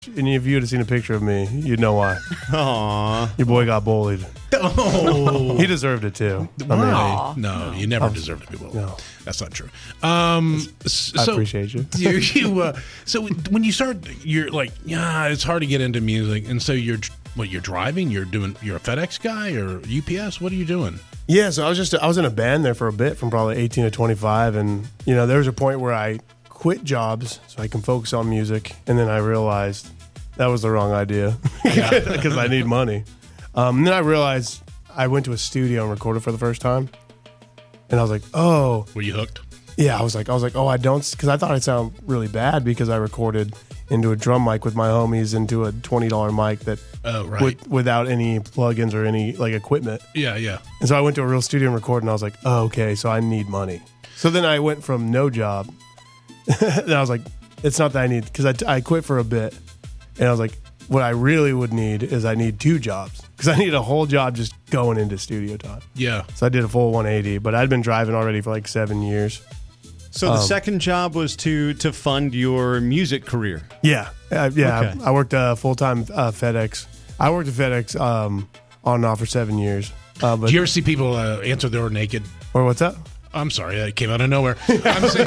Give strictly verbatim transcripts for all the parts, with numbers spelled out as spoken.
And if you would have seen a picture of me, you'd know why. Aww. Your boy got bullied. Oh. He deserved it too. I Wow. mean, no, you never deserved to be bullied. No. That's not true. Um, I so, appreciate you. you, you uh, so when you start, you're like, yeah, it's hard to get into music, and so you're what? You're driving. You're doing. You're a FedEx guy or U P S. What are you doing? Yeah, so I was just I was in a band there for a bit, from probably eighteen to twenty-five, and you know there was a point where I quit jobs so I can focus on music, and then I realized that was the wrong idea because I need money. Um, and then I realized I went to a studio and recorded for the first time, and I was like, oh, Were you hooked? yeah. I was like, I was like, oh, I don't, because I thought I'd sound really bad because I recorded into a drum mic with my homies into a twenty dollar mic that Oh, right. with, without any plugins or any like equipment. Yeah, yeah. And so I went to a real studio and recorded, and I was like, oh, okay, so I need money. So then I went from no job, and I was like, it's not that I need, because I, t- I quit for a bit, and I was like, what I really would need is I need two jobs, because I need a whole job just going into studio time. Yeah. So I did a full one eighty, but I'd been driving already for like seven years. So the second job was to to fund your music career. Yeah, uh, yeah. Okay. I, I worked uh, full time uh, FedEx. I worked at FedEx um, on and off for seven years. Uh, but Do you ever see people uh, answer the door naked? or what's up? I'm sorry, that came out of nowhere. I'm saying,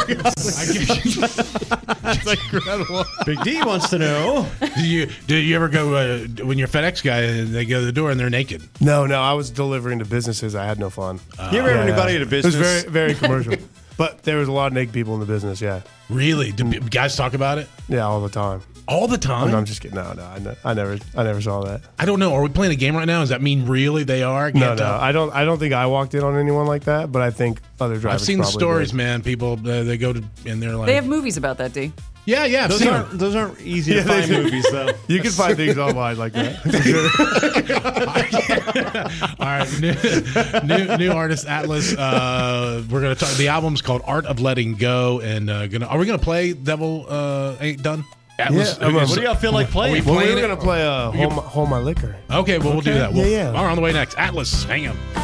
That's incredible. Big D wants to know. do you do you ever go uh, when you're a FedEx guy and they go to the door and they're naked? No, no. I was delivering to businesses. I had no fun. You ever have anybody at a business? It was very, very commercial. But there was a lot of naked people in the business. Yeah, Really? Do pe- guys talk about it yeah, all the time. all the time? No, I'm just kidding. No, no. I, ne- I never, I never saw that. I don't know. Are we playing a game right now? Does that mean really they are? No, Can't no. tell? I don't. I don't think I walked in on anyone like that. But I think other drivers. I've seen the probably stories, did. man. People uh, they go to and they're like, They have movies about that, D. yeah, yeah. I've Those seen aren't them. those aren't easy to Yeah, they find do. movies though. You can find things online like that. All right, new, new new artist Atlas. Uh, we're gonna talk. The album's called Art of Letting Go, and uh, gonna are we gonna play Devil uh, Ain't Done? Atlas, Yeah, I'm- is- What do y'all feel like playing? Are we Well, we playing were it? gonna play uh, hold, my, hold My Liquor. Okay, well we'll do that. We'll, Yeah, yeah. We're on the way next. Atlas, hang on.